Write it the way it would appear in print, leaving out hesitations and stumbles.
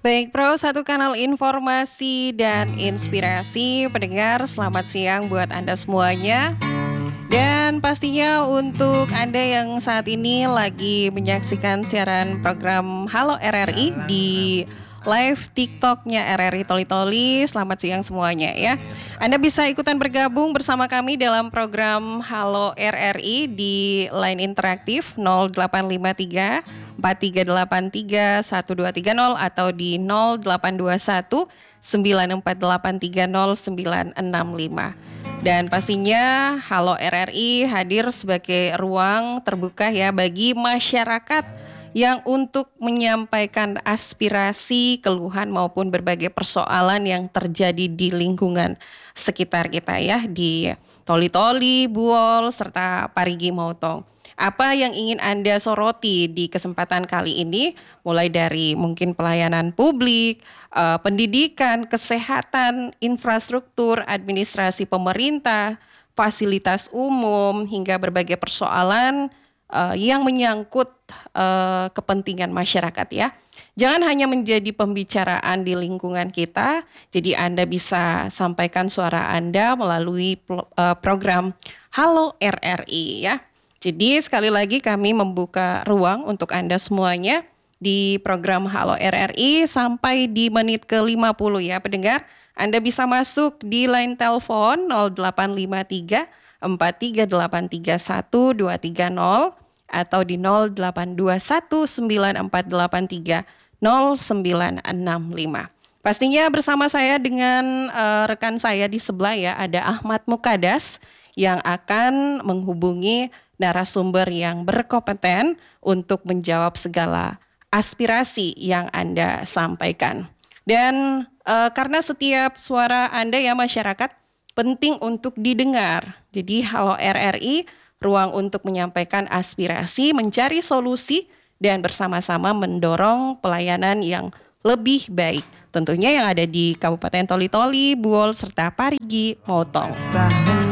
Baik, Pro, satu kanal informasi dan inspirasi. Pendengar, selamat siang buat Anda semuanya. Dan pastinya untuk Anda yang saat ini lagi menyaksikan siaran program Halo RRI di live TikToknya RRI Toli Toli, selamat siang semuanya ya. Anda bisa ikutan bergabung bersama kami dalam program Halo RRI di line interaktif 0853 4383 1230 atau di 0821 9483 0965. Dan pastinya Halo RRI hadir sebagai ruang terbuka ya bagi masyarakat yang untuk menyampaikan aspirasi, keluhan maupun berbagai persoalan yang terjadi di lingkungan sekitar kita ya, di Toli-Toli, Buol, serta Parigi Motong. Apa yang ingin Anda soroti di kesempatan kali ini, mulai dari mungkin pelayanan publik, pendidikan, kesehatan, infrastruktur, administrasi pemerintah, fasilitas umum, hingga berbagai persoalan yang menyangkut kepentingan masyarakat ya. Jangan hanya menjadi pembicaraan di lingkungan kita, jadi Anda bisa sampaikan suara Anda melalui program Halo RRI ya. Jadi sekali lagi kami membuka ruang untuk Anda semuanya di program Halo RRI sampai di menit ke-50 ya pendengar. Anda bisa masuk di line telepon 0853 4383 1230 atau di 0821 9483 0965. Pastinya bersama saya dengan rekan saya di sebelah ya, ada Ahmad Mukadas yang akan menghubungi narasumber yang berkompeten untuk menjawab segala aspirasi yang Anda sampaikan. Dan karena setiap suara Anda ya masyarakat penting untuk didengar. Jadi Halo RRI, ruang untuk menyampaikan aspirasi, mencari solusi, dan bersama-sama mendorong pelayanan yang lebih baik. Tentunya yang ada di Kabupaten Toli-Toli, Buol, serta Parigi Motong.